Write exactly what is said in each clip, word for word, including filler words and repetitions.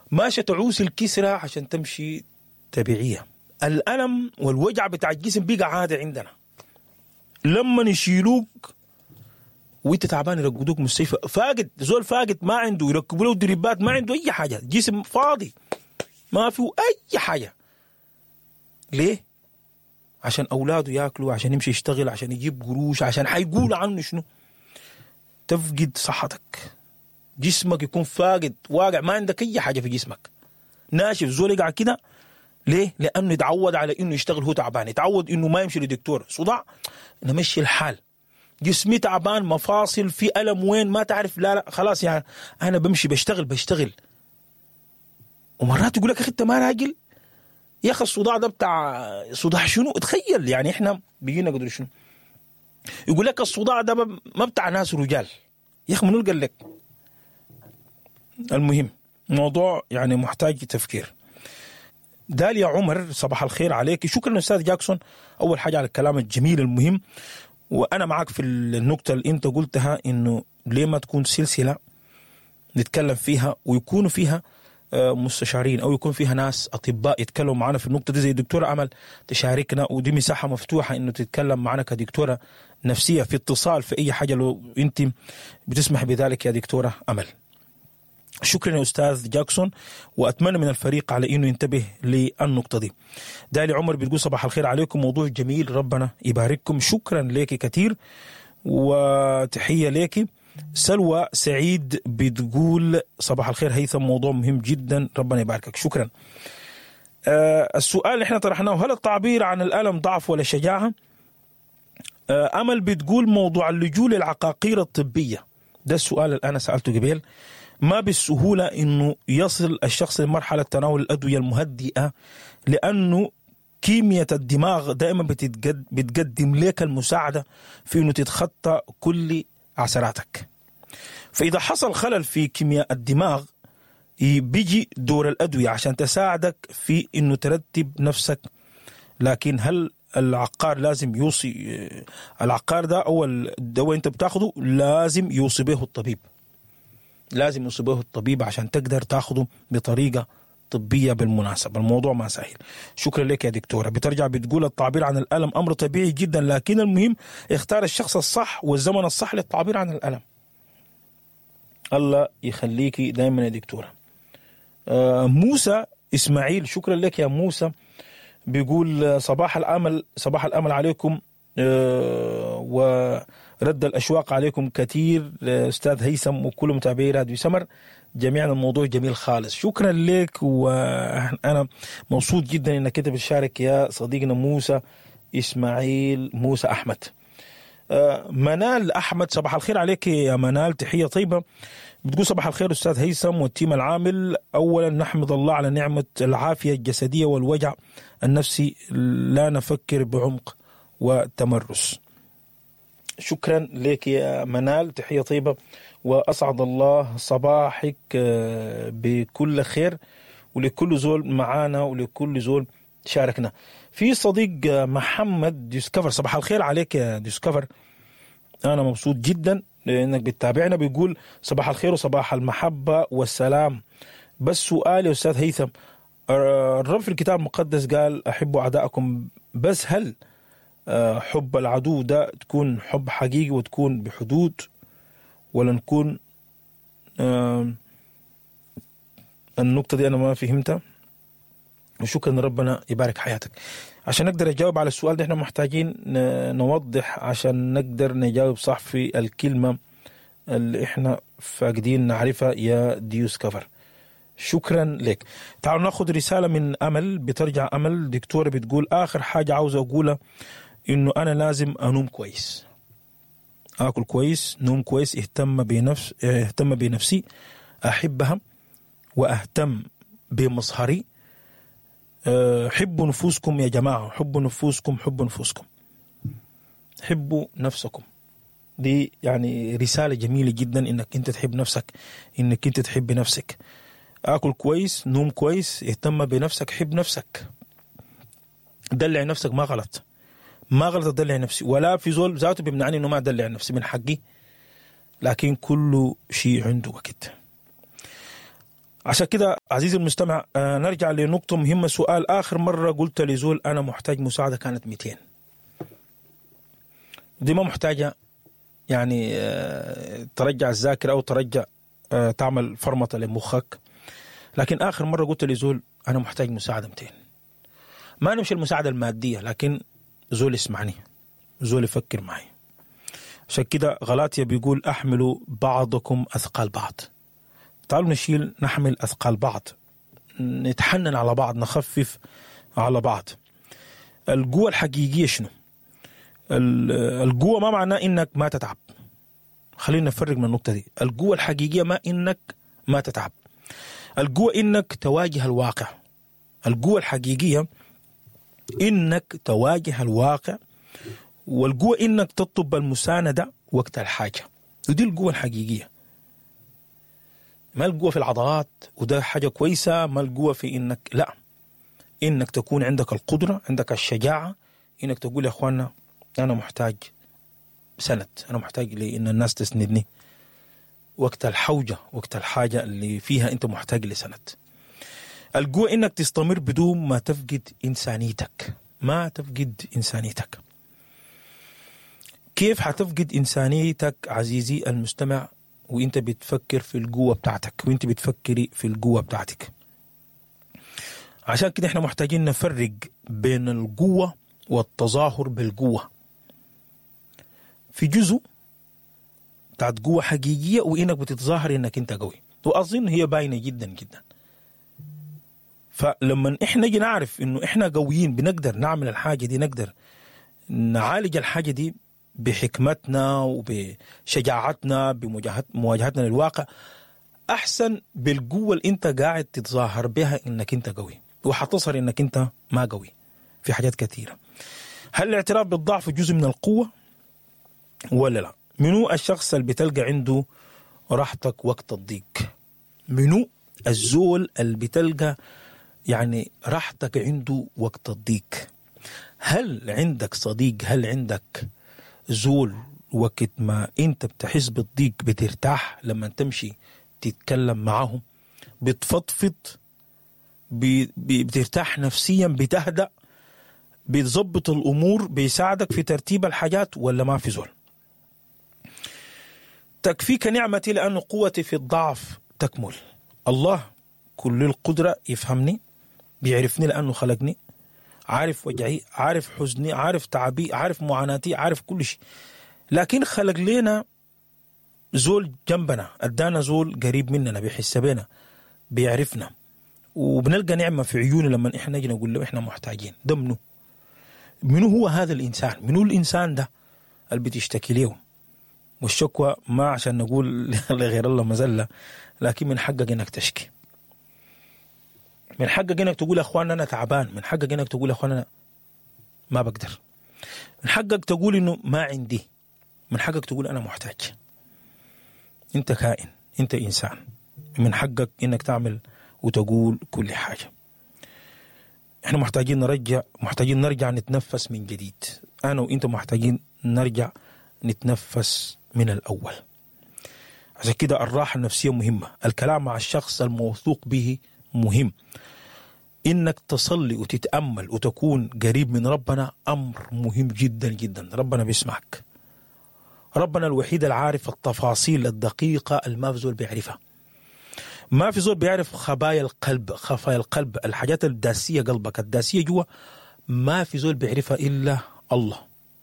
ماشي تعوس الكسرة عشان تمشي طبيعية. الألم والوجع بتاع الجسم بقى عادة عندنا، لما يشيلوك وانت تعبان يرقدوك مستشفى فاقد، زول فاقد ما عنده، يركبوا له دريبات ما عنده اي حاجه، جسم فاضي ما فيه اي حاجه. ليه؟ عشان اولاده ياكلوا، عشان يمشي يشتغل، عشان يجيب قروش، عشان حيقولوا عنه شنو؟ تفقد صحتك، جسمك يكون فاقد واقع، ما عندك اي حاجه في جسمك، ناشف. زول يقع كده ليه؟ لانه يتعود على انه يشتغل هو تعبان، يتعود انه ما يمشي لدكتور، صداع نمشي الحال، جسمي تعبان، مفاصل في ألم وين ما تعرف، لا لا خلاص يعني أنا بمشي بشتغل بشتغل. ومرات يقول لك أخي أنت ما راجل يا أخي، الصداع ده بتاع صداع شنو؟ تخيل يعني إحنا بيجينا قدر شنو؟ يقول لك الصداع ده ما بتاع ناس رجال، يا أخي منو قال لك؟ المهم موضوع يعني محتاج تفكير. داليا عمر صباح الخير عليك، شكرا أستاذ جاكسون أول حاجة على الكلام الجميل المهم، وأنا معك في النقطة اللي أنت قلتها إنه ليه ما تكون سلسلة نتكلم فيها ويكونوا فيها مستشارين أو يكون فيها ناس أطباء يتكلموا معنا في النقطة دي، زي دكتورة أمل تشاركنا، ودي مساحة مفتوحة إنه تتكلم معنا كدكتورة نفسية في اتصال في أي حاجة لو أنت بتسمح بذلك يا دكتورة أمل. شكرا يا أستاذ جاكسون، وأتمنى من الفريق على إنه ينتبه للنقطة دي. دالي عمر بتقول صباح الخير عليكم، موضوع جميل ربنا يبارككم، شكرا لك كثير وتحية لك. سلوى سعيد بتقول صباح الخير هيثم، موضوع مهم جدا ربنا يباركك، شكرا. آه السؤال اللي احنا طرحناه، هل التعبير عن الألم ضعف ولا شجاعة؟ آه أمل بتقول موضوع اللجوء للعقاقير الطبية، ده السؤال اللي أنا سألته قبل، ما بالسهولة إنه يصل الشخص لمرحلة تناول الأدوية المهدئة، لأنه كيمياء الدماغ دائما بتقدم لك المساعدة في إنه تتخطى كل عثراتك. فإذا حصل خلل في كيمياء الدماغ بيجي دور الأدوية عشان تساعدك في إنه ترتب نفسك. لكن هل العقار لازم يوصي العقار ده أو الدواء أنت بتاخده لازم يوصي به الطبيب، لازم يصيبه الطبيب عشان تقدر تاخده بطريقة طبية بالمناسبة. الموضوع ما سهل. شكرا لك يا دكتورة. بترجع بتقول التعبير عن الألم أمر طبيعي جدا، لكن المهم اختار الشخص الصح والزمن الصح للتعبير عن الألم. الله يخليكي دائما يا دكتورة. آه موسى إسماعيل، شكرا لك يا موسى، بيقول صباح الأمل، صباح الأمل عليكم، آه ورد الأشواق عليكم كثير أستاذ هيثم وكل متابعي راديو سمر، جميعا الموضوع جميل خالص، شكرا لك، وأنا مبسوط جدا أنك أنت بتشارك يا صديقنا موسى إسماعيل موسى أحمد. آه منال أحمد، صباح الخير عليك يا منال، تحية طيبة، بتقول صباح الخير أستاذ هيثم والتيم العامل، أولا نحمد الله على نعمة العافية الجسدية والوجع النفسي، لا نفكر بعمق وتمرس. شكرا لك يا منال، تحية طيبة، وأسعد الله صباحك بكل خير، ولكل زول معانا ولكل زول شاركنا. في صديق محمد ديسكفر، صباح الخير عليك يا ديسكفر، أنا مبسوط جدا لأنك بتتابعنا، بيقول صباح الخير وصباح المحبة والسلام، بس سؤال يا أستاذ هيثم، الرب في الكتاب المقدس قال أحبوا أعداءكم، بس هل حب العدو ده تكون حب حقيقي وتكون بحدود، ولا نكون النقطة دي أنا ما فهمتها، وشكرا ربنا يبارك حياتك. عشان نقدر نجاوب على السؤال ده احنا محتاجين نوضح عشان نقدر نجاوب صح في الكلمة اللي احنا فاقدين نعرفها يا ديوس كفر. شكرا لك. تعالوا ناخد رسالة من أمل، بترجع أمل دكتورة بتقول آخر حاجة عاوز أقولها إنه أنا لازم أنوم كويس، أكل كويس، نوم كويس، اهتم بنفس اهتم بنفسي، أحبها وأهتم بمظهري. حبوا نفوسكم يا جماعة، حبوا نفوسكم، حبوا نفوسكم، حبوا نفسكم. دي يعني رسالة جميلة جدا إنك أنت تحب نفسك، إنك أنت تحب نفسك. أكل كويس، نوم كويس، اهتم بنفسك، حب نفسك، دلع نفسك، ما غلط، ما غلط أدلع نفسي، ولا في زول ذاته بيمنعني إنه ما أدلع نفسي، من حقي، لكن كل شيء عنده وقت. عشان كده عزيزي المستمع آه نرجع لنقطة مهمة. سؤال آخر مرة قلت لزول أنا محتاج مساعدة كانت مئتين. دي ما محتاجة يعني آه ترجع الذاكرة أو ترجع آه تعمل فرمطة لمخك. لكن آخر مرة قلت لزول أنا محتاج مساعدة مئتين. ما نمشي المساعدة المادية، لكن زول يسمعني، زول يفكر معي. عشان كده غلاطيا بيقول أحملوا بعضكم أثقال بعض. تعالوا نشيل نحمل أثقال بعض، نتحنن على بعض، نخفف على بعض. القوة الحقيقية شنو؟ القوة ما معناه إنك ما تتعب. خلينا نفرق من النقطة دي. القوة الحقيقية ما إنك ما تتعب، القوة إنك تواجه الواقع. القوة الحقيقية إنك تواجه الواقع، والقوة إنك تطلب المساندة وقت الحاجة. ودي القوة الحقيقية. ما القوة في العضلات وده حاجة كويسة، ما القوة في إنك لا، إنك تكون عندك القدرة، عندك الشجاعة، إنك تقول يا أخوانا أنا محتاج سند، أنا محتاج لإن الناس تسندني وقت الحوجة، وقت الحاجة اللي فيها أنت محتاج لسند. القوة إنك تستمر بدون ما تفقد إنسانيتك، ما تفقد إنسانيتك. كيف حتفقد إنسانيتك عزيزي المستمع وإنت بتفكر في القوة بتاعتك، وإنت بتفكري في القوة بتاعتك؟ عشان كده إحنا محتاجين نفرق بين القوة والتظاهر بالقوة. في جزء بتاعت قوة حقيقية وإنك بتتظاهر إنك أنت قوي، وأظن هي باينة جدا جدا. فلما إحنا نجي نعرف إنه إحنا قويين بنقدر نعمل الحاجة دي، نقدر نعالج الحاجة دي بحكمتنا وبشجاعتنا بمواجهتنا للواقع، أحسن بالقوة اللي أنت قاعد تتظاهر بها إنك أنت قوي، وحتصر إنك أنت ما قوي في حاجات كثيرة. هل الاعتراف بالضعف جزء من القوة ولا لا؟ منو الشخص اللي بتلقى عنده راحتك وقت الضيق؟ منو الزول اللي بتلقى يعني راحتك عنده وقت الضيق؟ هل عندك صديق؟ هل عندك زول وقت ما انت بتحس بالضيق بترتاح لما تمشي تتكلم معهم، بتفضفض، بترتاح نفسيا، بتهدأ، بتظبط الأمور، بيساعدك في ترتيب الحاجات، ولا ما في زول؟ تكفيك نعمتي لأن قوتي في الضعف تكمل. الله كل القدرة يفهمني، بيعرفني لأنه خلقني، عارف وجعي، عارف حزني، عارف تعبي، عارف معاناتي، عارف كل شيء. لكن خلق لنا زول جنبنا، ادانا زول قريب مننا بيحس بنا، بيعرفنا، وبنلقى نعمة في عيونه لما احنا نجي نقول له احنا محتاجين. ده منو؟ منو هو هذا الإنسان؟ منو الإنسان ده اللي بتشتكي له؟ والشكوى ما عشان نقول لغير الله مزلة، لكن من حقك انك تشكي، من حقك انك تقول يا اخوان انا تعبان، من حقك انك تقول يا اخوان انا ما بقدر، من حقك تقول انه ما عندي، من حقك تقول انا محتاج. انت كائن، انت انسان، من حقك انك تعمل وتقول كل حاجة. احنا محتاجين نرجع، محتاجين نرجع نتنفس من جديد. انا وانت محتاجين نرجع نتنفس من الاول. عشان كده الراحة النفسية مهمة، الكلام مع الشخص الموثوق به مهم، إنك تصلي وتتأمل وتكون قريب من ربنا أمر مهم جدا جدا. ربنا بيسمعك، ربنا الوحيد العارف التفاصيل الدقيقة ما في زول بيعرفها. ما في زول بيعرف خبايا القلب، خفايا القلب، الحاجات الداسية قلبك الداسية جوا، ما في زول بيعرفها إلا الله.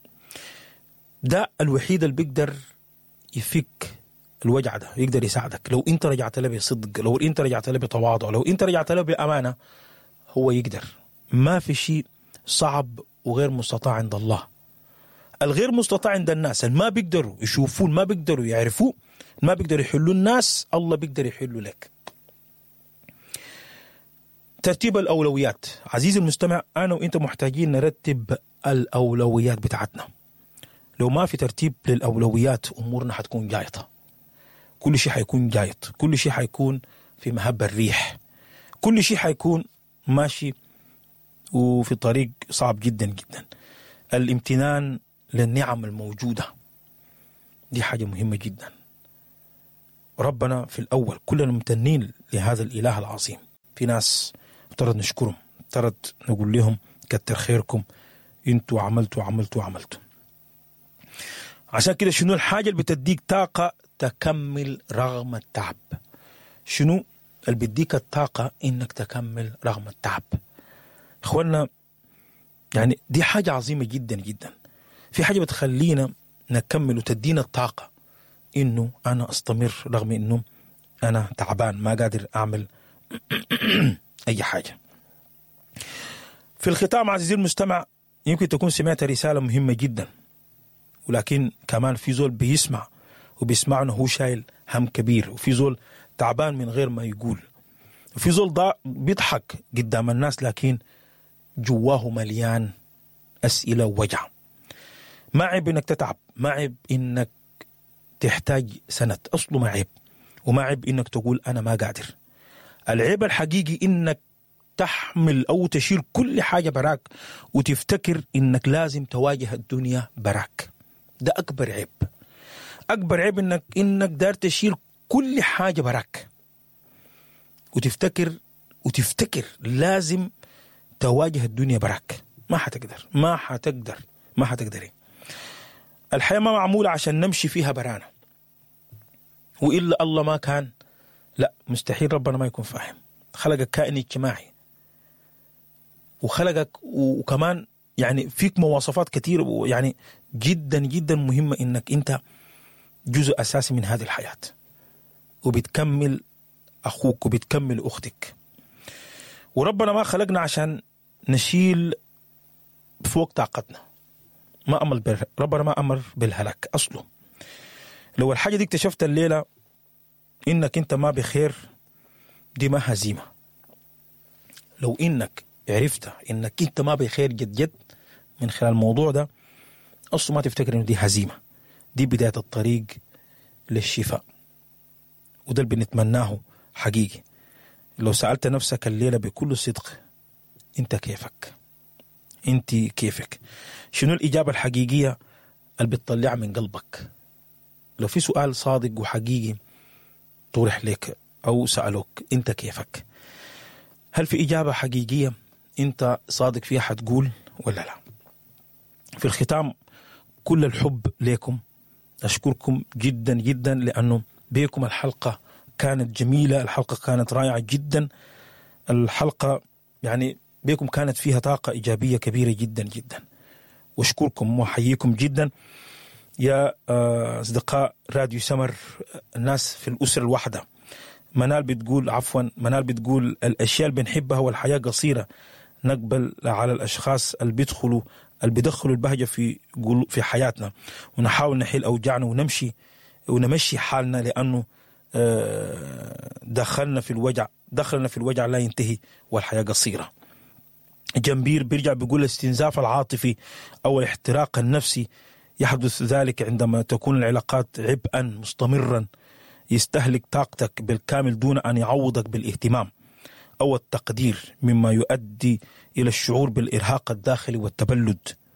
ده الوحيد اللي بيقدر يفك الوجع ده، يقدر يساعدك لو انت رجعت له بصدق، لو انت رجعت له بتواضع، لو انت رجعت له بأمانة. هو يقدر. ما في شيء صعب وغير مستطاع عند الله. الغير مستطاع عند الناس اللي ما بيقدروا يشوفون، ما بيقدروا يعرفوا، ما بيقدروا يحلوا الناس، الله بيقدر يحلوا لك. ترتيب الأولويات عزيزي المستمع، أنا وإنت محتاجين نرتب الأولويات بتاعتنا. لو ما في ترتيب للأولويات أمورنا حتكون جايطة، كل شيء حيكون جايط، كل شيء حيكون في مهب الريح، كل شيء حيكون ماشي وفي طريق صعب جدا جدا. الامتنان للنعم الموجودة دي حاجة مهمة جدا. ربنا في الأول كلنا ممتنين لهذا الإله العظيم. في ناس افترض نشكرهم، افترض نقول لهم كتر خيركم، انتوا عملتوا عملتوا عملتوا. عشان كده شنو الحاجة اللي بتديك طاقة تكمل رغم التعب؟ شنو اللي بيديك الطاقة انك تكمل رغم التعب؟ اخوانا يعني دي حاجة عظيمة جدا جدا. في حاجة بتخلينا نكمل وتدينا الطاقة انه انا استمر رغم انه انا تعبان ما قادر اعمل اي حاجة. في الختام عزيزي المستمع، يمكن تكون سمعت رسالة مهمة جدا، ولكن كمان في زول بيسمع وبيسمعنا هو شايل هم كبير، وفي زول تعبان من غير ما يقول، وفي زول ضاء بيضحك قدام الناس لكن جواه مليان أسئلة ووجع. ما عيب إنك تتعب، ما عيب إنك تحتاج سند، أصله ما عيب، وما عيب إنك تقول أنا ما قادر. العيب الحقيقي إنك تحمل أو تشيل كل حاجة براك وتفتكر إنك لازم تواجه الدنيا براك. ده أكبر عيب. أكبر عيب إنك إنك دار تشيل كل حاجة براك وتفتكر وتفتكر لازم تواجه الدنيا براك. ما حتقدر ما حتقدر ما حتقدري. الحياة ما معمولة عشان نمشي فيها برانا، وإلا الله ما كان، لا مستحيل ربنا ما يكون فاهم. خلقك كائن اجتماعي، وخلقك وكمان يعني فيك مواصفات كتير يعني جدا جدا مهمة إنك أنت جزء أساسي من هذه الحياة، وبتكمل أخوك وبتكمل أختك. وربنا ما خلقنا عشان نشيل فوق طاقتنا. ما أمر بال... ربنا ما أمر بالهلاك أصله. لو الحاجة دي اكتشفت الليلة إنك أنت ما بخير، دي ما هزيمة. لو إنك عرفت إنك أنت ما بخير جد جد من خلال الموضوع ده، أصله ما تفتكر إنه دي هزيمة، دي بداية الطريق للشفاء. وده اللي بنتمناه حقيقي. لو سألت نفسك الليلة بكل صدق، أنت كيفك؟ أنت كيفك؟ شنو الإجابة الحقيقية اللي بتطلع من قلبك؟ لو في سؤال صادق وحقيقي طرح لك أو سألوك أنت كيفك، هل في إجابة حقيقية أنت صادق فيها حتقول ولا لا؟ في الختام كل الحب لكم، أشكركم جدا جدا لأنه بيكم الحلقة كانت جميلة، الحلقة كانت رائعة جدا، الحلقة يعني بيكم كانت فيها طاقة إيجابية كبيرة جدا جدا. واشكركم وحييكم جدا يا أصدقاء راديو سمر، الناس في الأسرة الواحدة. منال بتقول عفوا منال بتقول الأشياء اللي بنحبها والحياة قصيرة، نقبل على الأشخاص اللي بيدخلوا اللي بيدخلوا البهجة في في حياتنا، ونحاول نحل أوجاعنا ونمشي ونمشي حالنا، لأنه دخلنا في الوجع دخلنا في الوجع لا ينتهي والحياة قصيرة. جنبير بيرجع بيقول الاستنزاف العاطفي أو الاحتراق النفسي يحدث ذلك عندما تكون العلاقات عبئا مستمرا يستهلك طاقتك بالكامل دون أن يعوضك بالاهتمام أو التقدير، مما يؤدي إلى الشعور بالإرهاق الداخلي والتبلد